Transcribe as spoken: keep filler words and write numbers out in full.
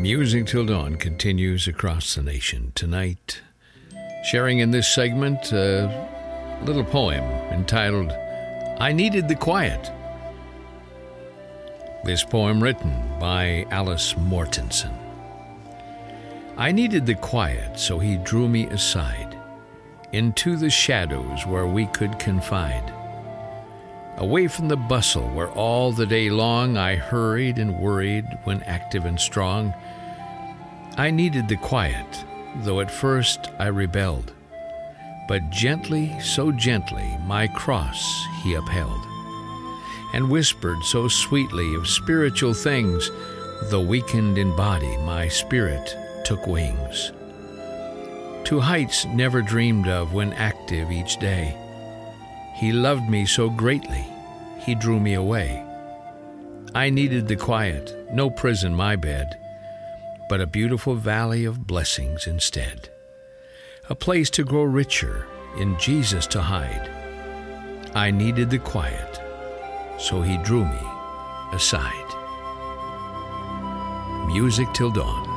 Music Till Dawn continues across the nation. Tonight, sharing in this segment a little poem entitled, I Needed the Quiet. This poem written by Alice Mortensen. I needed the quiet, so he drew me aside into the shadows where we could confide. Away from the bustle where all the day long I hurried and worried when active and strong. I needed the quiet, though at first I rebelled. But gently, so gently, my cross he upheld, and whispered so sweetly of spiritual things, though weakened in body, my spirit took wings. To heights never dreamed of when active each day. He loved me so greatly, he drew me away. I needed the quiet, no prison my bed, but a beautiful valley of blessings instead. A place to grow richer, in Jesus to hide. I needed the quiet, so he drew me aside. Music Till Dawn.